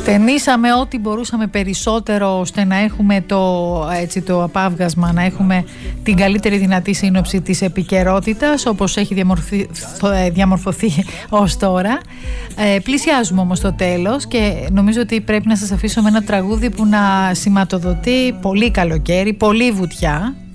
Ταινίσαμε ό,τι μπορούσαμε περισσότερο ώστε να έχουμε το απάβγασμα, να έχουμε την καλύτερη δυνατή σύνοψη της επικαιρότητας όπως έχει διαμορφωθεί ως τώρα. Πλησιάζουμε όμως το τέλος και νομίζω ότι πρέπει να σας αφήσω με ένα τραγούδι που να σηματοδοτεί πολύ καλοκαίρι, πολύ βουτιά.